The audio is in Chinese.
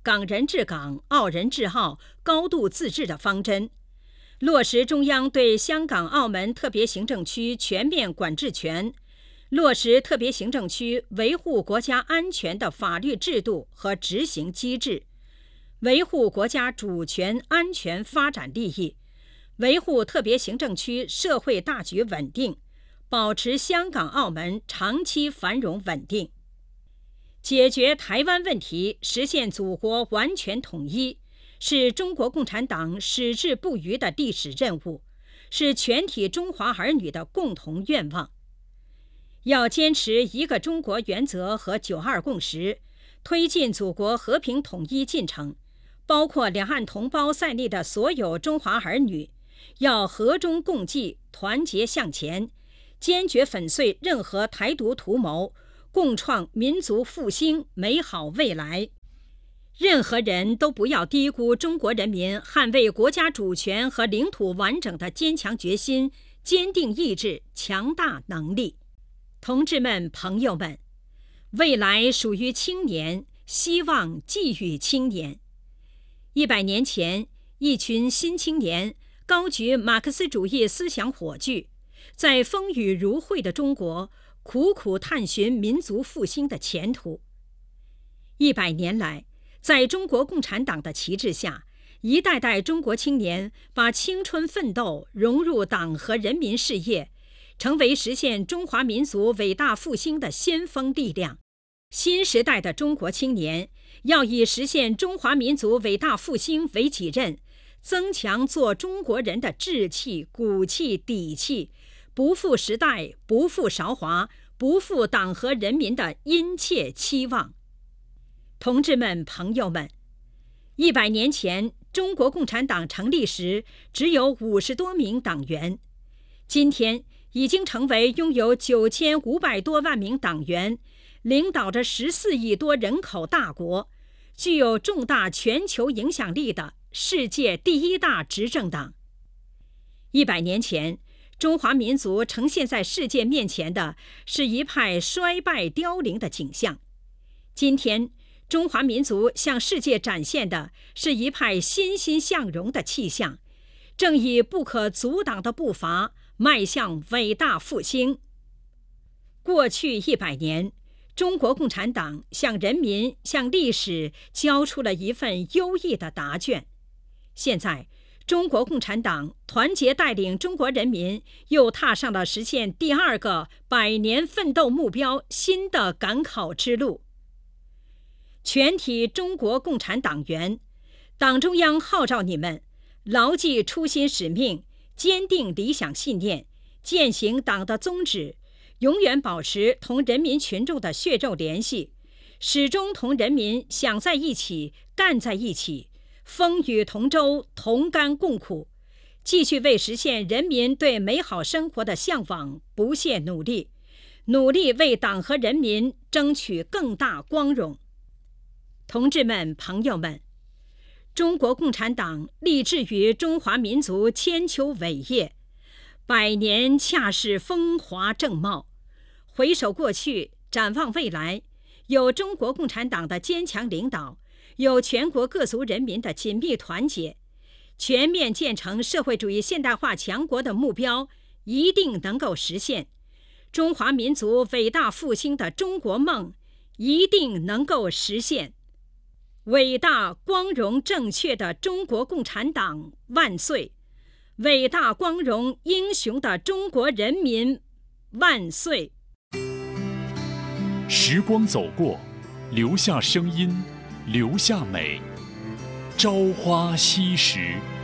港人治港、澳人治澳、高度自治的方针，落实中央对香港、澳门特别行政区全面管制权，落实特别行政区维护国家安全的法律制度和执行机制，维护国家主权、安全、发展利益，维护特别行政区社会大局稳定，保持香港、澳门长期繁荣稳定。解决台湾问题，实现祖国完全统一，是中国共产党矢志不渝的历史任务，是全体中华儿女的共同愿望。要坚持一个中国原则和9·2共识，推进祖国和平统一进程，包括两岸同胞在内的所有中华儿女，要和衷共济，团结向前，坚决粉碎任何台独图谋，共创民族复兴美好未来。任何人都不要低估中国人民捍卫国家主权和领土完整的坚强决心、坚定意志、强大能力。同志们、朋友们，未来属于青年，希望寄予青年。100年前，一群新青年高举马克思主义思想火炬，在风雨如晦的中国苦苦探寻民族复兴的前途。100年来，在中国共产党的旗帜下，一代代中国青年把青春奋斗融入党和人民事业，成为实现中华民族伟大复兴的先锋力量。新时代的中国青年要以实现中华民族伟大复兴为己任，增强做中国人的志气、骨气、底气，不负时代，不负韶华，不负党和人民的殷切期望。同志们、朋友们，100年前中国共产党成立时只有50多名党员，今天已经成为拥有9500多万名党员，领导着14亿多人口大国，具有重大全球影响力的世界第1大执政党。100年前，中华民族呈现在世界面前的是一派衰败凋零的景象，今天中华民族向世界展现的是一派欣欣向荣的气象，正以不可阻挡的步伐迈向伟大复兴。过去100年，中国共产党向人民、向历史交出了一份优异的答卷。现在，中国共产党团结带领中国人民，又踏上了实现第2个100年奋斗目标新的赶考之路。全体中国共产党员，党中央号召你们牢记初心使命，坚定理想信念，践行党的宗旨，永远保持同人民群众的血肉联系，始终同人民想在一起、干在一起，风雨同舟，同甘共苦，继续为实现人民对美好生活的向往不懈努力，努力为党和人民争取更大光荣。同志们、朋友们，中国共产党立志于中华民族千秋伟业，100年恰是风华正茂。回首过去，展望未来，有中国共产党的坚强领导，有全国各族人民的紧密团结，全面建成社会主义现代化强国的目标一定能够实现，中华民族伟大复兴的中国梦一定能够实现。伟大、光荣、正确的中国共产党万岁！伟大、光荣、英雄的中国人民万岁！ 时光走过，留下声音，留下美。朝花夕拾。